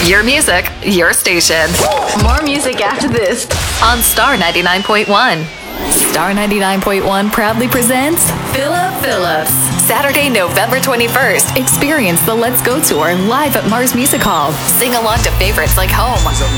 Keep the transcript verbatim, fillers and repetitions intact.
Your music, your station. More music after this on Star ninety-nine point one. Star ninety-nine point one proudly presents Philip Phillips. Saturday, November twenty-first. Experience the Let's Go Tour live at Mars Music Hall. Sing along to favorites like Home,